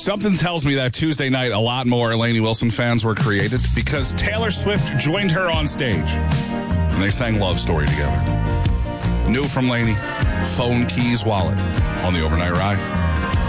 Something tells me that Tuesday night a lot more Lainey Wilson fans were created because Taylor Swift joined her on stage and they sang Love Story together. New from Lainey, Phone, Keys, Wallet on the Overnight Ride.